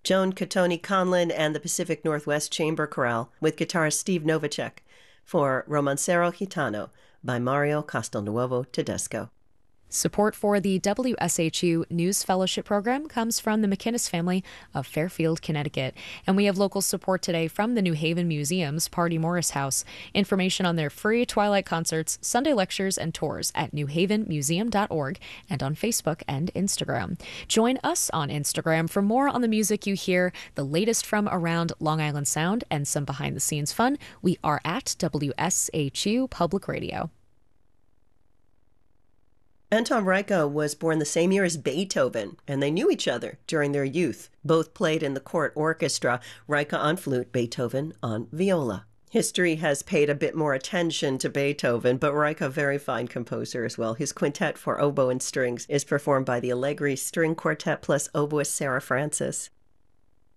Joan Catoni Conlin and the Pacific Northwest Chamber Chorale with guitarist Steve Novacek for Romancero Gitano by Mario Castelnuovo Tedesco. Support for the WSHU News Fellowship Program comes from the McInnes family of Fairfield, Connecticut. And we have local support today from the New Haven Museum's Party Morris House. Information on their free Twilight concerts, Sunday lectures, and tours at newhavenmuseum.org and on Facebook and Instagram. Join us on Instagram for more on the music you hear, the latest from around Long Island Sound, and some behind-the-scenes fun. We are at WSHU Public Radio. Anton Reicha was born the same year as Beethoven, and they knew each other during their youth. Both played in the court orchestra, Reicha on flute, Beethoven on viola. History has paid a bit more attention to Beethoven, but Reicha, a very fine composer as well. His quintet for oboe and strings is performed by the Allegri String Quartet plus oboist Sarah Francis.